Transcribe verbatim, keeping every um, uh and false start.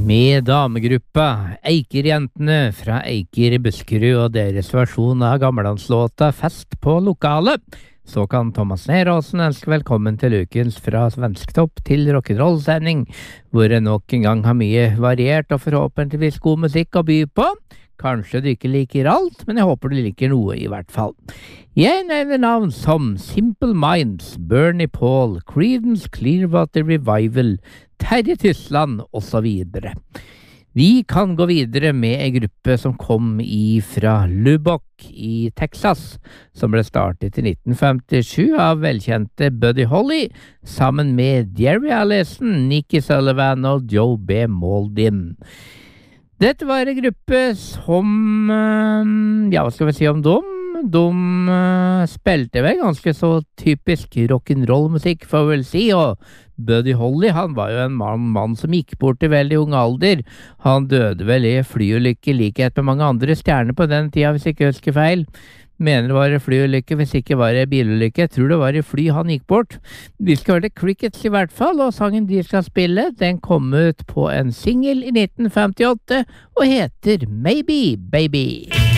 Med damegruppa Eiker-jentene fra Eiker i Buskerud og deres versjon av gammelandslåta Fest på lokalet, så kan Thomas Neråsen ønske velkommen til ukens Fra Svensktopp til rock'n'roll-sending, hvor jeg nok en gang har mye variert og forhåpentligvis god musikk å by på. Kanskje du ikke liker alt, men jeg håper du liker noe i hvert fall. Jeg nevner navn som Simple Minds, Bernie Paul, Creedence Clearwater Revival, Terje Tysland og så videre. Vi kan gå videre med en gruppe som kom fra Lubbock i Texas, som ble startet i nitten femtisju av velkjente Buddy Holly, sammen med Jerry Allison, Nicky Sullivan og Joe B. Mauldin. Dette var en gruppe som, ja, hva skal vi si om dem? De uh, spilte vel ganske så typisk rock'n'roll-musikk, får vi vel si, og Buddy Holly, han var jo en mann, mann som gikk bort i veldig ung alder. Han døde vel i flyulykke, likhet med mange andre stjerner på den tida, hvis ikke husker feil. Mener det var flyulykke, hvis ikke var det bilulykke. Jeg tror det var i fly han gikk bort. Vi skal høre Crickets i hvert fall, og sangen de skal spille, den kom ut på en single i nitten femtiåtte, og heter Maybe Baby.